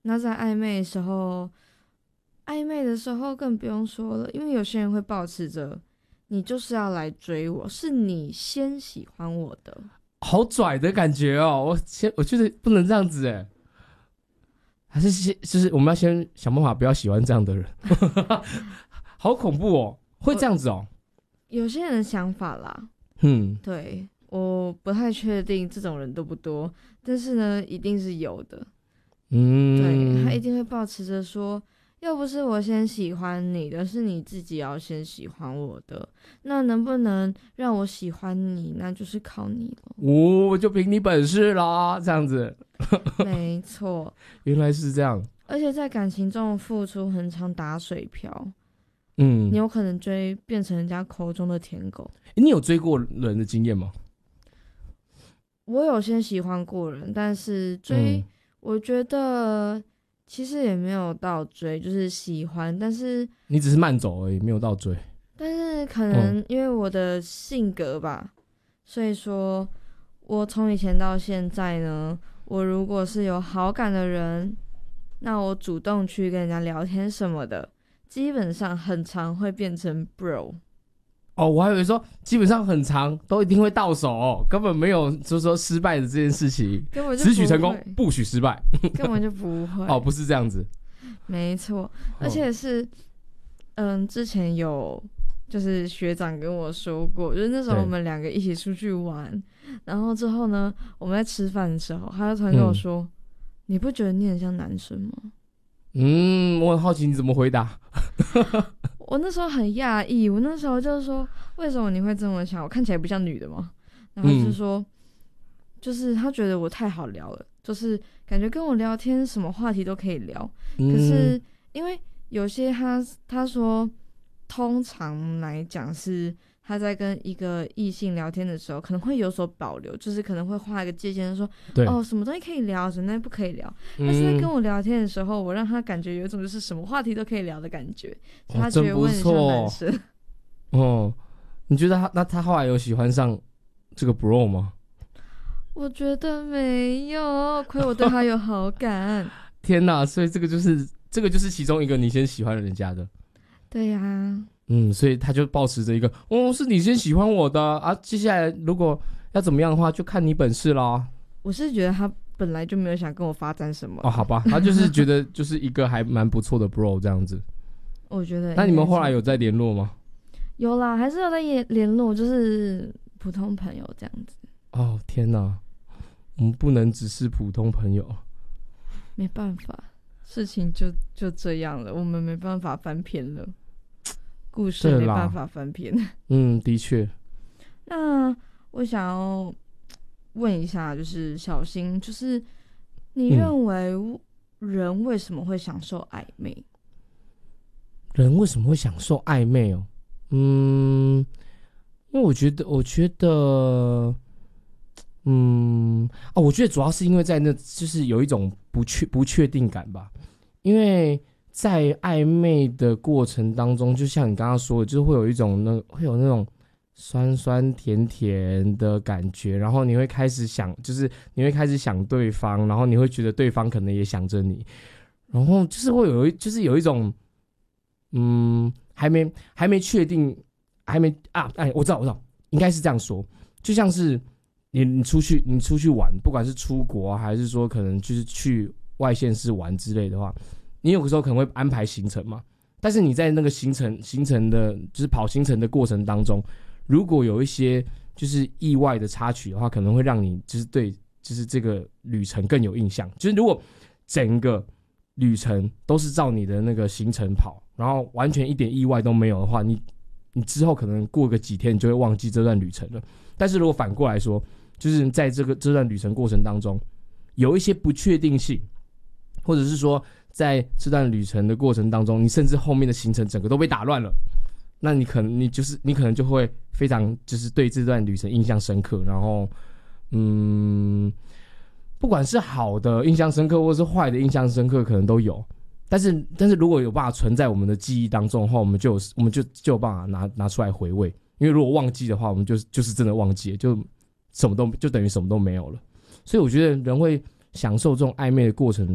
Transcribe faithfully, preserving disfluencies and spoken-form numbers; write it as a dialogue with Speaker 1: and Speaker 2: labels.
Speaker 1: 那在暧昧的时候，暧昧的时候更不用说了，因为有些人会抱持着你就是要来追我，是你先喜欢我的，
Speaker 2: 好拽的感觉哦！我先我觉得不能这样子哎，还是先就是我们要先想办法不要喜欢这样的人，好恐怖哦！会这样子哦？
Speaker 1: 有些人的想法啦，
Speaker 2: 嗯，
Speaker 1: 对，我不太确定这种人多不多，但是呢，一定是有的。
Speaker 2: 嗯，
Speaker 1: 对，他一定会抱持着说，又不是我先喜欢你的，是你自己要先喜欢我的。那能不能让我喜欢你，那就是靠你了。
Speaker 2: 哦，就凭你本事啦，这样子。
Speaker 1: 没错，
Speaker 2: 原来是这样。
Speaker 1: 而且在感情中的付出很常打水漂，
Speaker 2: 嗯，
Speaker 1: 你有可能追变成人家口中的舔狗。
Speaker 2: 你有追过人的经验吗？
Speaker 1: 我有先喜欢过人，但是追，
Speaker 2: 嗯、
Speaker 1: 我觉得其实也没有到追，就是喜欢，但是
Speaker 2: 你只是慢走而已，没有到追。
Speaker 1: 但是可能因为我的性格吧，嗯、所以说我从以前到现在呢，我如果是有好感的人，那我主动去跟人家聊天什么的，基本上很常会变成 bro。
Speaker 2: 哦，我还以为说基本上很长都一定会到手、哦，根本没有就是说失败的这件事情，
Speaker 1: 根本就
Speaker 2: 只许成功不许失败，
Speaker 1: 根本就不会。
Speaker 2: 哦，不是这样子，
Speaker 1: 没错，而且是，嗯，之前有就是学长跟我说过，就是那时候我们两个一起出去玩，然后之后呢，我们在吃饭的时候，他就突然跟我说：“嗯、你不觉得你很像男生吗？”
Speaker 2: 嗯，我很好奇你怎么回答。
Speaker 1: 我那时候很讶异，我那时候就说：“为什么你会这么想？我看起来不像女的吗？”然后他就说、嗯，就是他觉得我太好聊了，就是感觉跟我聊天什么话题都可以聊。嗯、可是因为有些他他说，通常来讲是他在跟一个异性聊天的时候，可能会有所保留，就是可能会画一个界限，说哦什么东西可以聊，什么东西不可以聊。但是在跟我聊天的时候，我让他感觉有一种就是什么话题都可以聊的感觉，
Speaker 2: 哦、
Speaker 1: 他觉得我很像男生。
Speaker 2: 哦，你觉得他那他后来有喜欢上这个 bro 吗？
Speaker 1: 我觉得没有，亏我对他有好感。
Speaker 2: 天哪，所以这个就是这个就是其中一个你先喜欢人家的。
Speaker 1: 对呀、啊。
Speaker 2: 嗯，所以他就抱持着一个，哦，是你先喜欢我的啊，接下来如果要怎么样的话，就看你本事啦。
Speaker 1: 我是觉得他本来就没有想跟我发展什么。
Speaker 2: 哦，好吧，他就是觉得就是一个还蛮不错的 bro 这样子。
Speaker 1: 我觉得。
Speaker 2: 那你们后来有在联络吗？
Speaker 1: 有啦，还是有在联络，就是普通朋友这样子。
Speaker 2: 哦，天哪，我们不能只是普通朋友。
Speaker 1: 没办法，事情就就这样了，我们没办法翻篇了。故事没办法翻篇。
Speaker 2: 嗯，的确。
Speaker 1: 那我想要问一下，就是小新，就是你认为人为什么会享受暧昧？
Speaker 2: 嗯、人为什么会享受暧昧哦？嗯，因为我觉得，我觉得，嗯，哦，我觉得主要是因为在那，就是有一种不确不确定感吧，因为。在暧昧的过程当中，就像你刚刚说的，就是会有一种那会有那种酸酸甜甜的感觉，然后你会开始想，就是你会开始想对方，然后你会觉得对方可能也想着你，然后就是会有一就是有一种，嗯，还没还没确定，还没啊，哎，我知道我知道，应该是这样说，就像是你你出去你出去玩，不管是出国、啊、还是说可能就是去外县市玩之类的话。你有的时候可能会安排行程嘛，但是你在那个行程行程的，就是跑行程的过程当中，如果有一些就是意外的插曲的话，可能会让你就是对就是这个旅程更有印象。就是如果整个旅程都是照你的那个行程跑，然后完全一点意外都没有的话，你你之后可能过个几天你就会忘记这段旅程了。但是如果反过来说，就是在这个这段旅程过程当中，有一些不确定性，或者是说。在这段旅程的过程当中，你甚至后面的行程整个都被打乱了，那你可能你就是你可能就会非常就是对这段旅程印象深刻，然后嗯，不管是好的印象深刻或是坏的印象深刻，可能都有。但是但是如果有办法存在我们的记忆当中的话，我们就有我们就就有办法拿拿出来回味。因为如果忘记的话，我们就就是真的忘记了，就什么都就等于什么都没有了。所以我觉得人会享受这种暧昧的过程，